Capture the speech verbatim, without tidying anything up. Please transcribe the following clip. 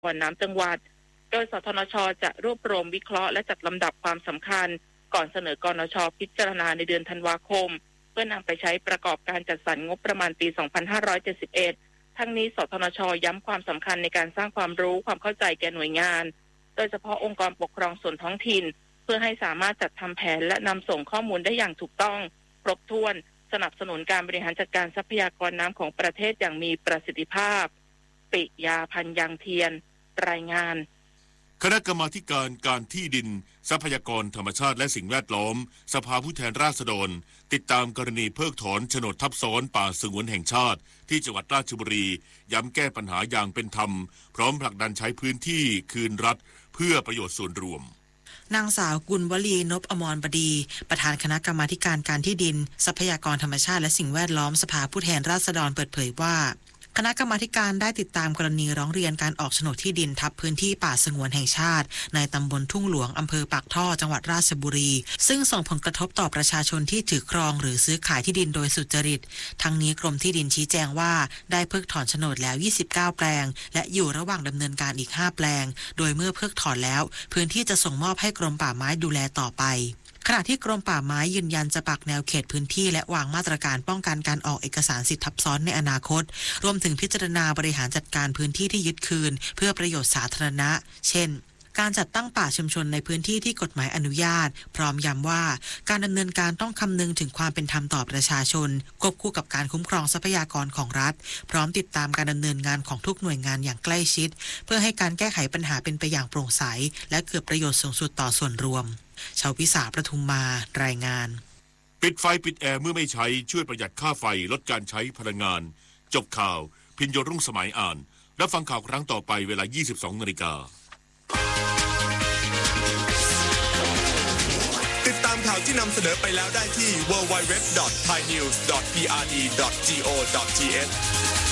กรน้ำจังหวัดโดยสทนช.จะรวบรวมวิเคราะห์และจัดลำดับความสำคัญก่อนเสนอกนช.พิจารณาในเดือนธันวาคมเพื่อนำไปใช้ประกอบการจัดสรรงบประมาณปี สองพันห้าร้อยเจ็ดสิบเอ็ด ทั้งนี้สทนช.ย้ำความสำคัญในการสร้างความรู้ความเข้าใจแก่หน่วยงานโดยเฉพาะองค์กรปกครองส่วนท้องถิ่นเพื่อให้สามารถจัดทำแผนและนำส่งข้อมูลได้อย่างถูกต้องครบถ้วนสนับสนุนการบริหารจัดการทรัพยากรน้ำของประเทศอย่างมีประสิทธิภาพปิยาพันธ์ยังเทียนรายงานคณะกรรมาการการที่ดินทรัพยากรธรรมชาติและสิ่งแวดล้อมสภาผู้แทนราษฎรติดตามกรณีเพิกถอนโฉนดทับซ้อนป่าสงวนแห่งชาติที่จังหวัดราชบุรีย้ำแก้ปัญหาอย่างเป็นธรรมพร้อมผลักดันใช้พื้นที่คืนรัฐเพื่อประโยชน์ส่วนรวมนางสาวกุลวลีนพอมรบดีประธานคณะกรรมาการการที่ดินทรัพยากรธรรมชาติและสิ่งแวดล้อมสภาผู้แทนราษฎรเปิดเผยว่าคณะกรรมาการได้ติดตามกรณีร้องเรียนการออกโฉนดที่ดินทับพื้นที่ป่าสงวนแห่งชาติในตำบลทุ่งหลวงอำเภอปากท่อจังหวัดราชบุรีซึ่งส่งผลกระทบต่อประชาชนที่ถือครองหรือซื้อขายที่ดินโดยสุจริตทั้งนี้กรมที่ดินชี้แจงว่าได้เพิกถอนโฉนดแล้วยี่สิบเก้าแปลงและอยู่ระหว่างดำเนินการอีกห้าแปลงโดยเมื่อเพิกถอนแล้วพื้นที่จะส่งมอบให้กรมป่าไม้ดูแลต่อไปขณะที่กรมป่าไม้ยืนยันจะปักแนวเขตพื้นที่และวางมาตรการป้องกันการออกเอกสารสิทธิทับซ้อนในอนาคตรวมถึงพิจารณาบริหารจัดการพื้นที่ที่ยึดคืนเพื่อประโยชน์สาธารณะเช่นการจัดตั้งป่าชุมชนในพื้นที่ที่กฎหมายอนุญาตพร้อมย้ำว่าการดำเนินการต้องคำนึงถึงความเป็นธรรมต่อประชาชนควบคู่กับการคุ้มครองทรัพยากรของรัฐพร้อมติดตามการดำเนินงานของทุกหน่วยงานอย่างใกล้ชิดเพื่อให้การแก้ไขปัญหาเป็นไปอย่างโปร่งใสและเกิดประโยชน์สูงสุดต่อส่วนรวมชาวพิสาประทุมมารายงานปิดไฟปิดแอร์เมื่อไม่ใช้ช่วยประหยัดค่าไฟลดการใช้พลังงานจบข่าวพิญโยรุ่งสมัยอ่านรับฟังข่าวครั้งต่อไปเวลา ยี่สิบสองนาฬิกาติดตามข่าวที่นำเสนอไปแล้วได้ที่ ดับเบิลยู ดับเบิลยู ดับเบิลยู ดอท ไทยนิวส์ ดอท พี อาร์ ดี ดอท จี โอ ดอท ที เอช